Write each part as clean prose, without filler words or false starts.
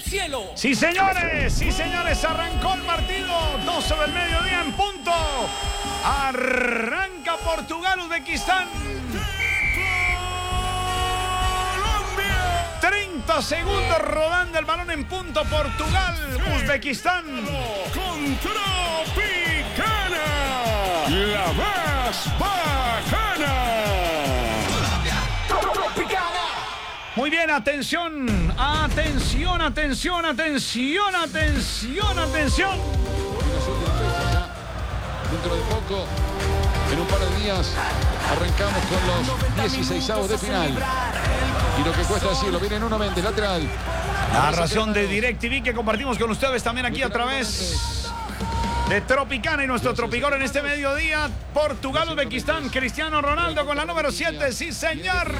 cielo. Sí, señores, arrancó el partido, 12 del mediodía en punto. Arranca Portugal, Uzbekistán. 30 segundos rodando el balón en punto. Portugal, Uzbekistán. Con Tropicana, la más bacana. Muy bien, atención. Dentro de poco, en un par de días, arrancamos con los 16avos de final. Y lo que cuesta decirlo, viene Nuno Méndez, lateral. Narración de DirecTV que compartimos con ustedes también aquí a través de Tropicana y nuestro Tropigol en este mediodía. Portugal, Uzbekistán, Cristiano Ronaldo con la número 7, sí señor.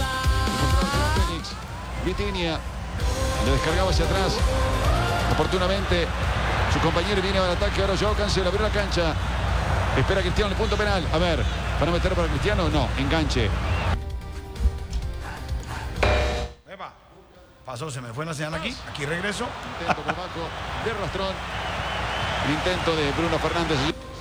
Vitinha le descargaba hacia atrás. Oportunamente su compañero viene al ataque. Ahora Joao Cancelo abrió la cancha. Espera Cristiano en el punto penal. A ver, ¿van a meter para Cristiano? No, enganche. Epa, pasó, se me fue la señal aquí. Aquí regreso. Intento por bajo de Rastrón. El intento de Bruno Fernández.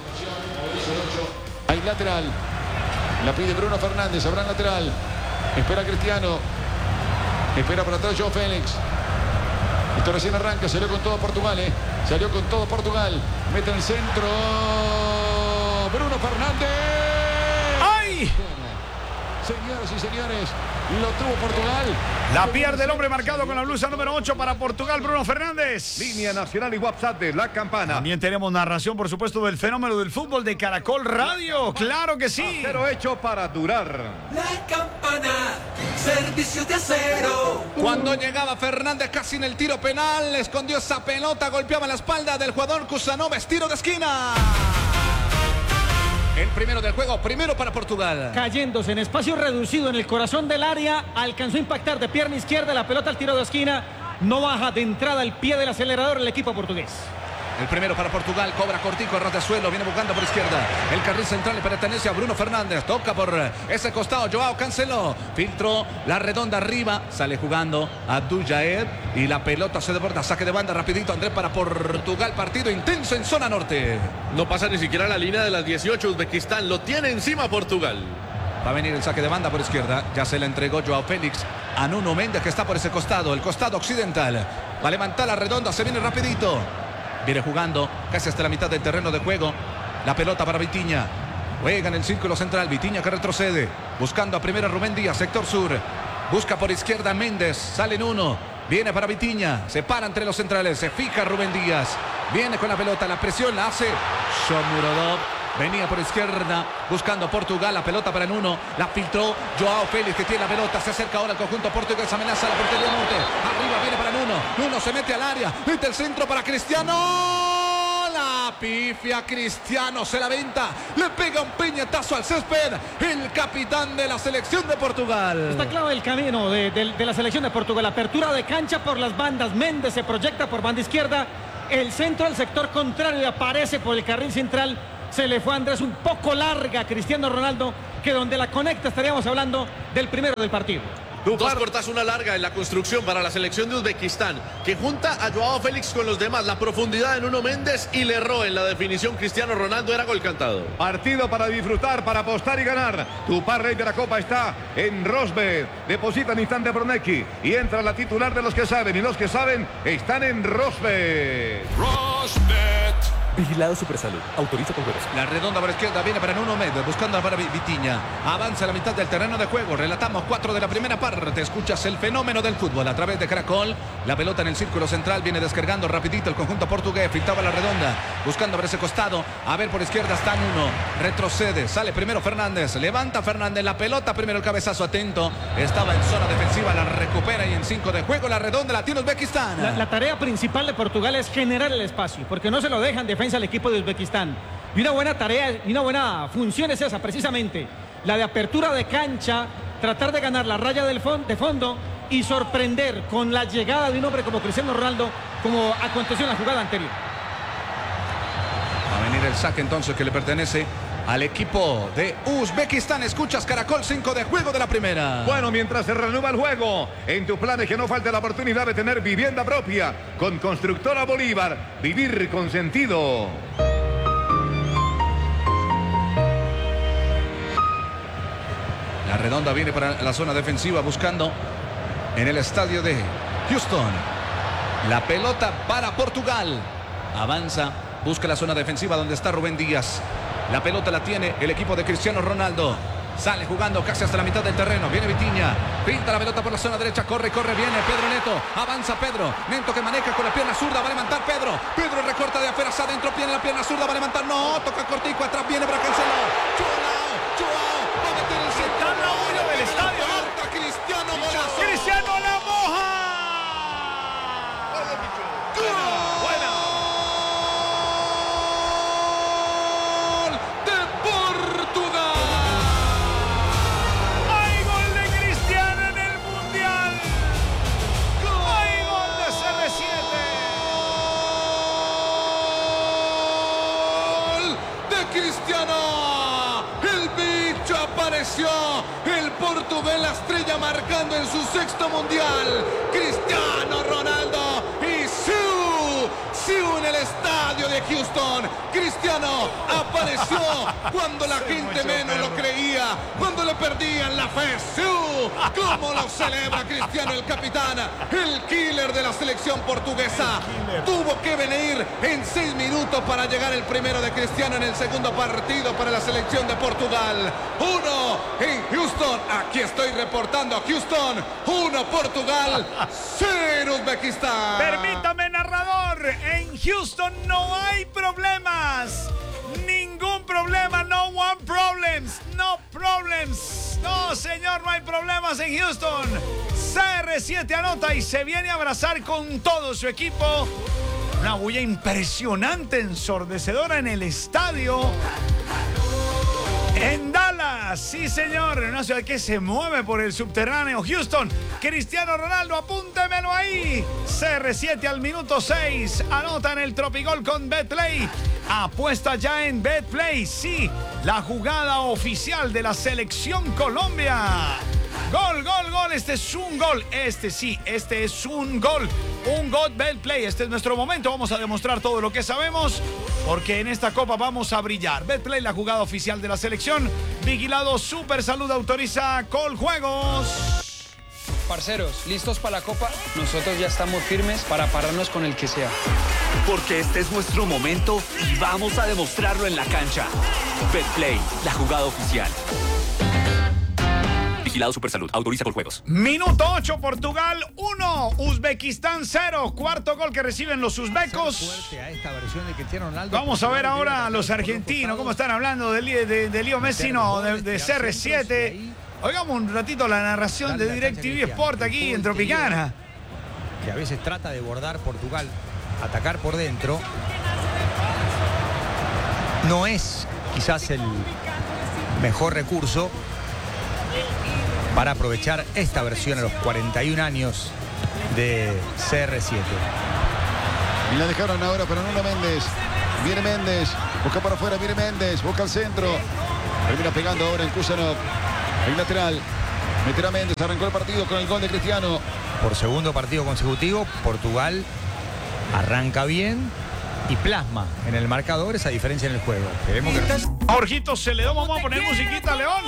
Hay lateral. La pide Bruno Fernández. Habrá lateral. Espera Cristiano. Espera por atrás Joao Félix. Esto recién arranca. Salió con todo Portugal, Salió con todo Portugal. Mete en el centro. Bruno Fernández. ¡Ay! Señoras y señores, lo tuvo Portugal. La pierde el hombre marcado con la blusa número 8 para Portugal, Bruno Fernández. Línea nacional y WhatsApp de La Campana. También tenemos narración, por supuesto, del fenómeno del fútbol de Caracol Radio. ¡Claro que sí! Acero hecho para durar. La Campana, servicio de acero. Cuando llegaba Fernández casi en el tiro penal, escondió esa pelota, golpeaba la espalda del jugador Kusanov, tiro de esquina. El primero del juego, primero para Portugal. Cayéndose en espacio reducido en el corazón del área, alcanzó a impactar de pierna izquierda la pelota al tiro de esquina. No baja de entrada el pie del acelerador el equipo portugués. El primero para Portugal, cobra cortico, el suelo, viene buscando por izquierda. El carril central le pertenece a Bruno Fernández. Toca por ese costado, Joao Cancelo. Filtró la redonda arriba, sale jugando Abdul Jaed y la pelota se desborda. Saque de banda rapidito, Andrés, para Portugal. Partido intenso en zona norte. No pasa ni siquiera la línea de las 18, Uzbekistán. Lo tiene encima Portugal. Va a venir el saque de banda por izquierda. Ya se le entregó Joao Félix a Nuno Méndez, que está por ese costado, el costado occidental. Va a levantar la redonda, se viene rapidito. Viene jugando casi hasta la mitad del terreno de juego. La pelota para Vitinha. Juega en el círculo central. Vitinha que retrocede. Buscando a primera Rubén Díaz, sector sur. Busca por izquierda Méndez. Sale en uno. Viene para Vitinha. Se para entre los centrales. Se fija Rubén Díaz. Viene con la pelota. La presión la hace Shomurodov. Venía por izquierda, buscando a Portugal, la pelota para Nuno, la filtró Joao Félix, que tiene la pelota, se acerca ahora al conjunto portugués, amenaza la portería norte, arriba viene para Nuno, Nuno se mete al área, mete el centro para Cristiano, la pifia Cristiano, se la venta, le pega un piñetazo al césped, el capitán de la selección de Portugal. Está claro el camino de la selección de Portugal, apertura de cancha por las bandas, Méndez se proyecta por banda izquierda, el centro al sector contrario aparece por el carril central. Se le fue a Andrés un poco larga a Cristiano Ronaldo, que donde la conecta estaríamos hablando del primero del partido. Dos cortas, una larga en la construcción para la selección de Uzbekistán, que junta a Joao Félix con los demás. La profundidad de Nuno Méndez y le erró en la definición Cristiano Ronaldo. Era gol cantado. Partido para disfrutar, para apostar y ganar. Tu par rey de la Copa está en Rosbet. Deposita en instante Bronecki y entra la titular de los que saben. Y los que saben están en Rosbet. Rosbet. Vigilado Supersalud. Autoriza con juegos. La redonda por izquierda viene para Nuno Méndez, buscando para Vitinha. Avanza a la mitad del terreno de juego. Relatamos 4 de la primera parte. Escuchas el fenómeno del fútbol a través de Caracol. La pelota en el círculo central viene descargando rapidito el conjunto portugués. Filtraba la redonda, buscando por ese costado. A ver, por izquierda está Nuno. Retrocede, sale primero Fernández. Levanta Fernández la pelota. Primero el cabezazo atento. Estaba en zona defensiva, la recupera y en 5 de juego. La redonda la tiene Uzbekistán. La tarea principal de Portugal es generar el espacio, porque no se lo dejan defensa al equipo de Uzbekistán. Y una buena tarea y una buena función es esa, precisamente. La de apertura de cancha, tratar de ganar la raya de fondo y sorprender con la llegada de un hombre como Cristiano Ronaldo, como aconteció en la jugada anterior. Va a venir el saque entonces que le pertenece al equipo de Uzbekistán. Escuchas Caracol 5 de juego de la primera. Bueno, mientras se reanuda el juego, en tu plan es que no falte la oportunidad de tener vivienda propia con Constructora Bolívar. Vivir con sentido. La redonda viene para la zona defensiva buscando en el estadio de Houston. La pelota para Portugal. Avanza, busca la zona defensiva donde está Rubén Díaz. La pelota la tiene el equipo de Cristiano Ronaldo. Sale jugando casi hasta la mitad del terreno. Viene Vitinha. Pinta la pelota por la zona derecha. Corre, viene Pedro Neto. Avanza Pedro. Neto que maneja con la pierna zurda. Va a levantar Pedro. Pedro recorta de afuera hacia adentro. Tiene la pierna zurda. Va a levantar. No, toca cortico. Atrás viene para Cancelo. Joao. Va a meter el centro. Está la olla del estadio. Cristiano golazo. Cristiano la moja. Cristiano, el bicho apareció, el portugués la estrella marcando en su sexto mundial, Cristiano Ronaldo y Siu en el estadio de Houston. Cristiano apareció cuando la gente menos lo creía, cuando le perdían la fe. Siu, cómo lo celebra Cristiano, el capitán, el killer de la selección portuguesa. Tuvo que venir en 6 minutos para llegar el primero de Cristiano en el segundo partido para la selección de Portugal. 1 en Houston, aquí estoy reportando Houston, 1 Portugal, 0 Uzbekistán. Permítame, narrador, en Houston no hay problemas. Ningún problema, no one problems, no problems. No, señor, no hay problemas en Houston. CR7 anota y se viene a abrazar con todo su equipo. Una bulla impresionante, ensordecedora en el estadio. En Dallas, sí señor, en una ciudad que se mueve por el subterráneo. Houston, Cristiano Ronaldo, apúntemelo ahí. CR7 al minuto 6, anota en el Tropigol con Betplay. Apuesta ya en Betplay, sí, la jugada oficial de la Selección Colombia. Gol, gol, gol, este es un gol, este es un gol Betplay, este es nuestro momento, vamos a demostrar todo lo que sabemos, porque en esta copa vamos a brillar. Betplay, la jugada oficial de la selección, vigilado Super Salud, autoriza Coljuegos. Parceros, ¿listos para la copa? Nosotros ya estamos firmes para pararnos con el que sea. Porque este es nuestro momento y vamos a demostrarlo en la cancha. Betplay, la jugada oficial. Vigilado Supersalud, autoriza Coljuegos. Minuto 8, Portugal 1, Uzbekistán 0. Cuarto gol que reciben los uzbecos. Vamos a ver ahora a los argentinos, cómo están hablando de Leo Messi, no, de CR7. Oigamos un ratito la narración de DirecTV Sport aquí en Tropicana. Que a veces trata de bordar Portugal, atacar por dentro. No es quizás el mejor recurso para aprovechar esta versión a los 41 años de CR7. Y la dejaron ahora para Nuno Méndez. Viene Méndez, busca para afuera, viene Méndez, busca al centro. Termina pegando ahora en Kusanov. El lateral, meterá Méndez, arrancó el partido con el gol de Cristiano. Por segundo partido consecutivo, Portugal arranca bien y plasma en el marcador esa diferencia en el juego. Queremos que... Jorgito Celedón, vamos a poner musiquita, León.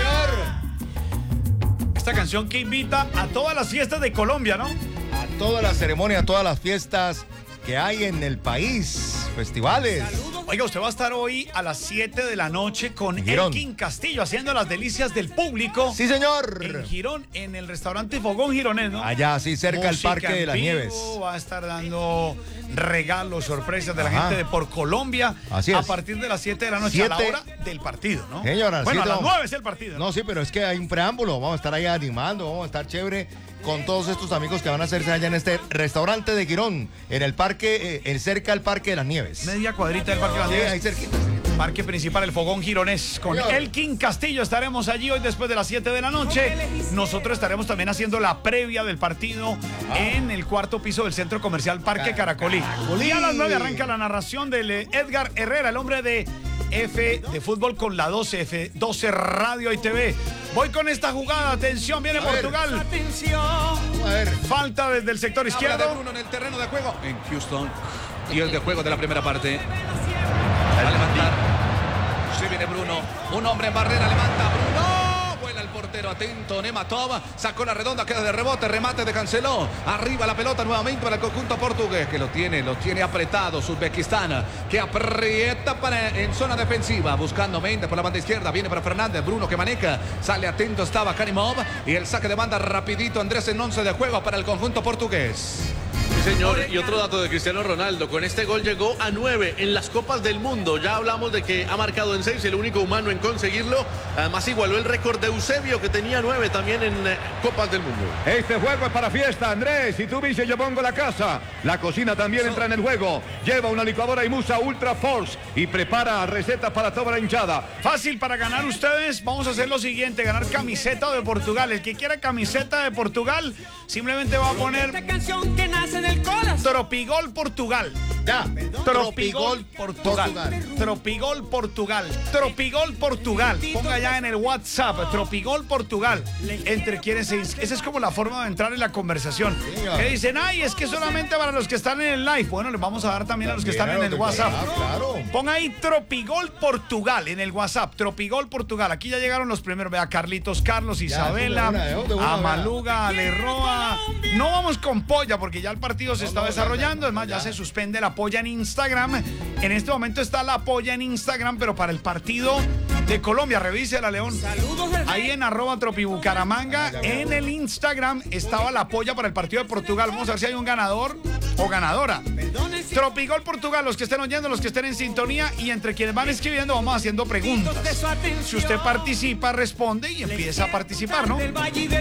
Esta canción que invita a todas las fiestas de Colombia, ¿no? A todas las ceremonias, a todas las fiestas que hay en el país, festivales. Oiga, usted va a estar hoy a las 7 de la noche con Girón. Elkin Castillo haciendo las delicias del público. Sí, señor. En Girón, en el restaurante Fogón Gironés, ¿no? Allá, sí, cerca del Música Parque de las en vivo, Nieves. Va a estar dando regalos, sorpresas de la Ajá. gente de por Colombia. Así a es. partir de las 7 de la noche, a la hora del partido, ¿no? Señora, bueno, a las 9 es sí. el partido. No, sí, pero es que hay un preámbulo. Vamos a estar ahí animando, vamos a estar chévere con todos estos amigos que van a hacerse allá en este restaurante de Girón, en el parque, cerca del Parque de las Nieves. Media cuadrita del Parque de las Sí, Nieves. ahí cerquita. Parque principal, el Fogón Gironés. Con Señor. Elkin Castillo estaremos allí hoy después de las 7 de la noche. Nosotros estaremos también haciendo la previa del partido en el cuarto piso del Centro Comercial Parque Caracolí. Y a las 9 arranca la narración del Edgar Herrera, el hombre de F de fútbol con la 12F, 12 Radio y TV. Voy con esta jugada, atención, viene Portugal. A ver. Falta desde el sector Habla izquierdo. de Bruno en el terreno de juego en Houston. Y el de juego de la primera parte. Va a levantar. Sí viene Bruno. Un hombre en barrera, levanta Bruno. Vuela el portero, atento, Nematov. Sacó la redonda, queda de rebote, remate de Canceló. Arriba la pelota nuevamente para el conjunto portugués, que lo tiene apretado. Uzbekistán, que aprieta en zona defensiva. Buscando Méndez por la banda izquierda. Viene para Fernández, Bruno que maneja. Sale atento, estaba Karimov. Y el saque de banda rapidito, Andrés en 11 de juego para el conjunto portugués. Sí, señor, y otro dato de Cristiano Ronaldo, con este gol llegó a 9 en las Copas del Mundo. Ya hablamos de que ha marcado en 6, el único humano en conseguirlo. Además igualó el récord de Eusebio, que tenía 9 también en Copas del Mundo. Este juego es para fiesta, Andrés. Si tú dices, yo pongo la casa. La cocina también entra en el juego. Lleva una licuadora Imusa Ultra Force y prepara recetas para toda la hinchada. Fácil para ganar ustedes. Vamos a hacer lo siguiente, ganar camiseta de Portugal. El que quiera camiseta de Portugal, simplemente va a poner Tropigol Portugal. Ya. Tropigol Portugal. Tropigol Portugal. Tropigol Portugal. Ponga ya en el WhatsApp Tropigol Portugal. Entre quienes se inscriben. Esa es como la forma de entrar en la conversación. Que dicen, ay, es que solamente para los que están en el live. Bueno, les vamos a dar también a los que están en el WhatsApp. Claro. Ponga ahí Tropigol Portugal en el WhatsApp. Tropigol Portugal. Aquí ya llegaron los primeros. Vea, Carlitos, Carlos, Isabela, Amaluga, Lerroa. No vamos con polla porque ya el partido se está desarrollando. Es más, ya se suspende la polla en Instagram. En este momento está la polla en Instagram, pero para el partido de Colombia. Revísela, León. Ahí en @tropibucaramanga. En el Instagram estaba la polla para el partido de Portugal. Vamos a ver si hay un ganador o ganadora. Tropigol Portugal, los que estén oyendo, los que estén en sintonía, y entre quienes van escribiendo vamos haciendo preguntas. Si usted participa, responde y empieza a participar, ¿no?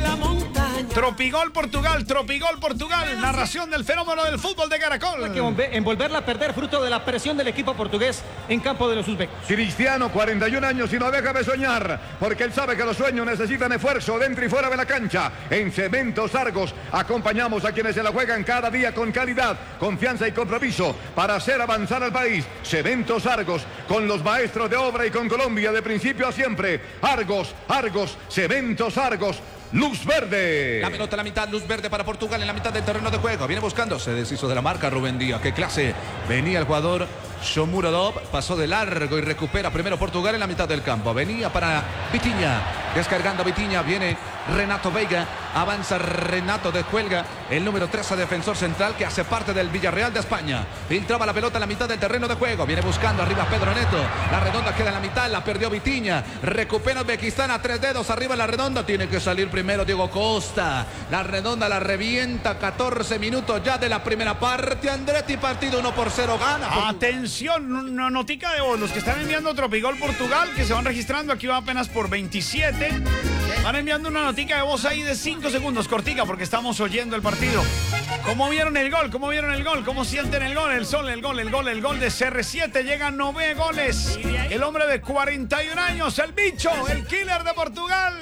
Tropigol Portugal, narración del fenómeno del fútbol de Caracol. Que envolverla a perder fruto de la presión del equipo portugués en campo de los uzbecos. Cristiano, 41 años y no deja de soñar, porque él sabe que los sueños necesitan esfuerzo dentro y fuera de la cancha. En Cementos Argos acompañamos a quienes se la juegan cada día con calidad, confianza y compromiso para hacer avanzar al país. Cementos Argos, con los maestros de obra y con Colombia de principio a siempre. Argos, Cementos Argos. Luz verde. La pelota a la mitad, luz verde para Portugal en la mitad del terreno de juego. Viene buscando, se deshizo de la marca Rubén Díaz. Qué clase. Venía el jugador Shomurodov, pasó de largo y recupera primero Portugal en la mitad del campo. Venía para Vitinha, descargando Vitinha, viene Renato Veiga, avanza Renato, descuelga el número 13 defensor central que hace parte del Villarreal de España. Filtraba la pelota en la mitad del terreno de juego, viene buscando arriba Pedro Neto, la redonda queda en la mitad, la perdió Vitinha, recupera Uzbekistán a 3 dedos, arriba la redonda, tiene que salir primero Diego Costa, la redonda la revienta, 14 minutos ya de la primera parte, Andretti, partido 1-0, gana. Atención, una notica de voz, los que están enviando Tropigol Portugal, que se van registrando, aquí va apenas por 27, van enviando una notica de voz ahí de 5 segundos, cortica, porque estamos oyendo el partido. ¿Cómo vieron el gol? ¿Cómo vieron el gol? ¿Cómo sienten el gol? El gol de CR7, llegan 9 goles. El hombre de 41 años, el bicho, el killer de Portugal.